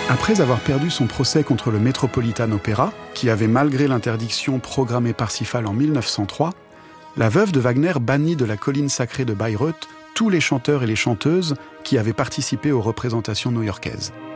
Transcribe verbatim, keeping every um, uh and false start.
Après avoir perdu son procès contre le Metropolitan Opera, qui avait malgré l'interdiction programmé Parsifal en mille neuf cent trois, la veuve de Wagner bannit de la colline sacrée de Bayreuth tous les chanteurs et les chanteuses qui avaient participé aux représentations new-yorkaises.